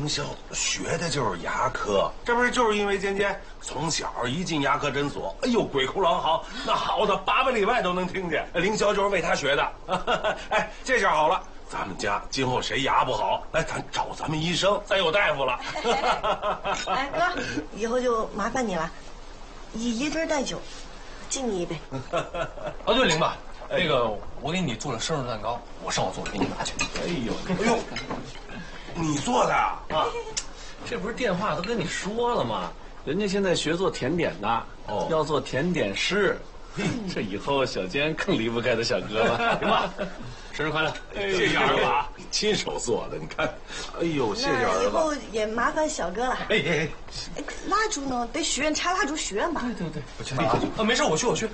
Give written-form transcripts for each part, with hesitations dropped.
凌霄学的就是牙科，这不是就是因为尖尖从小一进牙科诊所，哎呦鬼哭狼嚎，那嚎的800里外都能听见。凌霄就是为他学的。哎，这下好了，咱们家今后谁牙不好，来咱找咱们医生，咱有大夫了。 哎哥，以后就麻烦你了，一顿带酒，敬你一杯。 哦对，玲爸，那个我给你做了生日蛋糕，我上午做了，给你拿去。 哎呦，你做的啊？ 这不是电话都跟你说了吗？人家现在学做甜点的，要做甜点师。这以后小坚更离不开的小哥了。行吧，生日快乐！ 谢谢儿子啊，亲手做的，你看，哎呦，谢谢儿子。 以后也麻烦小哥了。 哎， 蜡烛呢？得许愿插蜡烛许愿吧。 对， 我去啊，没事，我去。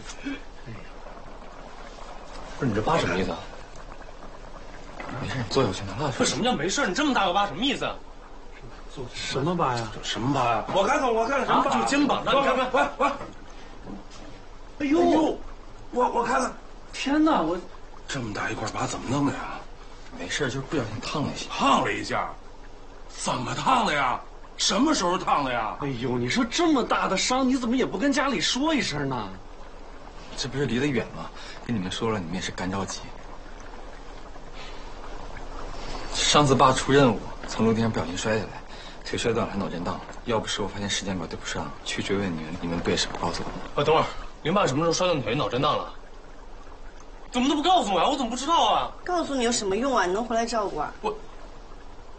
不是你这疤什么意思啊？没事，你坐下，我去拿蜡烛。什么叫没事？你这么大个疤什么意思啊？ 什么疤呀？ 什么疤呀？我看看什么疤？ 就肩膀上，你看看， 喂。哎呦，我看看， 天哪，我这么大一块疤怎么弄的呀？ 没事，就是不小心烫了一下。 烫了一下，怎么烫的呀？什么时候烫的呀？ 哎呦，你说这么大的伤，你怎么也不跟家里说一声呢？ 这不是离得远吗？跟你们说了，你们也是干着急。上次爸出任务，从楼梯上不小心摔下来，腿摔断了，还脑震荡。要不是我发现时间表对不上，去追问你们，你们不也是不告诉我？ 等会儿，林爸什么时候摔断腿、脑震荡了？怎么都不告诉我呀？我怎么不知道啊？ 告诉你有什么用啊？你能回来照顾啊？